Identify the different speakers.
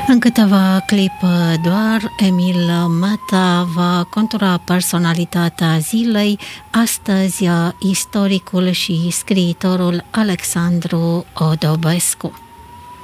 Speaker 1: În câteva clipe doar, Emil Mata va contura personalitatea zilei, astăzi istoricul și scriitorul Alexandru Odobescu.